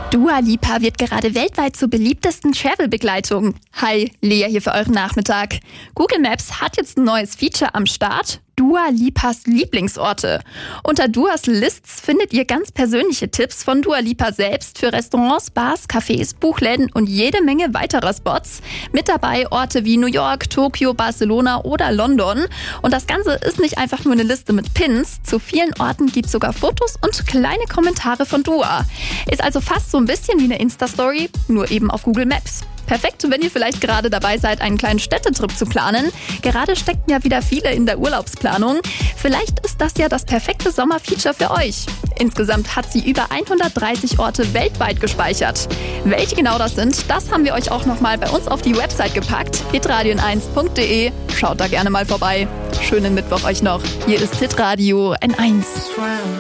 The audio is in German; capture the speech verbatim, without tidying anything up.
Dua Lipa wird gerade weltweit zur beliebtesten Travel-Begleitung. Hi, Lea hier für euren Nachmittag. Google Maps hat jetzt ein neues Feature am Start. Dua Lipas Lieblingsorte. Unter Duas Lists findet ihr ganz persönliche Tipps von Dua Lipa selbst für Restaurants, Bars, Cafés, Buchläden und jede Menge weiterer Spots. Mit dabei Orte wie New York, Tokio, Barcelona oder London. Und das Ganze ist nicht einfach nur eine Liste mit Pins. Zu vielen Orten gibt es sogar Fotos und kleine Kommentare von Dua. Ist also fast so ein bisschen wie eine Insta-Story, nur eben auf Google Maps. Perfekt, wenn ihr vielleicht gerade dabei seid, einen kleinen Städtetrip zu planen. Gerade stecken ja wieder viele in der Urlaubsplanung. Vielleicht ist das ja das perfekte Sommerfeature für euch. Insgesamt hat sie über hundertdreißig Orte weltweit gespeichert. Welche genau das sind, das haben wir euch auch nochmal bei uns auf die Website gepackt, hitradio eins punkt de. Schaut da gerne mal vorbei. Schönen Mittwoch euch noch. Hier ist Hitradio N eins.